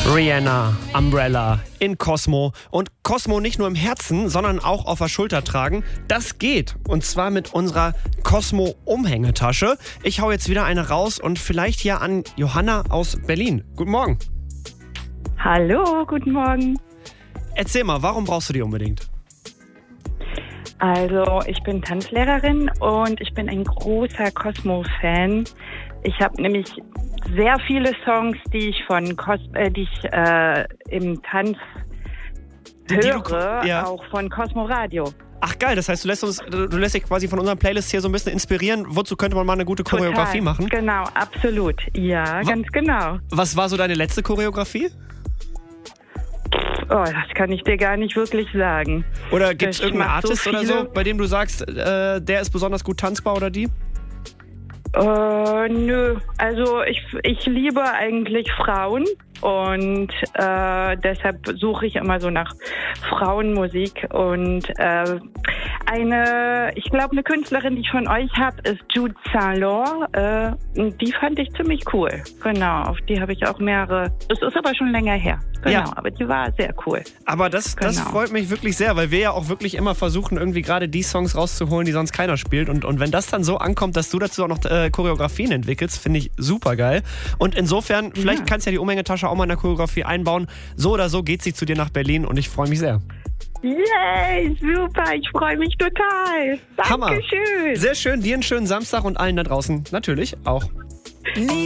Rihanna, Umbrella in Cosmo. Und Cosmo nicht nur im Herzen, sondern auch auf der Schulter tragen. Das geht. Und zwar mit unserer Cosmo-Umhängetasche. Ich hau jetzt wieder eine raus und vielleicht hier an Johanna aus Berlin. Guten Morgen. Hallo, guten Morgen. Erzähl mal, warum brauchst du die unbedingt? Also, ich bin Tanzlehrerin und ich bin ein großer Cosmo-Fan. Ich habe nämlich sehr viele Songs, die ich im Tanz höre, ja. auch von Cosmo Radio. Ach geil, das heißt, du lässt dich quasi von unserer Playlist hier so ein bisschen inspirieren. Wozu könnte man mal eine gute Choreografie machen? Genau, absolut. Ja, ganz genau. Was war so deine letzte Choreografie? Oh, das kann ich dir gar nicht wirklich sagen. Oder gibt es irgendeinen Artist oder so, viele. bei dem du sagst, der ist besonders gut tanzbar oder die? Nö. Also ich liebe eigentlich Frauen und deshalb suche ich immer so nach Frauenmusik. Und ich glaube, eine Künstlerin, die ich von euch habe, ist Jude Saint-Laurent. Die fand ich ziemlich cool. Genau, auf die habe ich auch mehrere. Das ist aber schon länger her. Genau, Ja. aber die war sehr cool. Aber das freut mich wirklich sehr, weil wir ja auch wirklich immer versuchen, irgendwie gerade die Songs rauszuholen, die sonst keiner spielt. Und wenn das dann so ankommt, dass du dazu auch noch Choreografien entwickelst, finde ich super geil. Und insofern, vielleicht kannst du ja die Umhängetasche auch mal in der Choreografie einbauen. So oder so geht sie zu dir nach Berlin und ich freue mich sehr. Yay, super, ich freue mich total. Hammer. Dankeschön. Sehr schön, dir einen schönen Samstag und allen da draußen natürlich auch.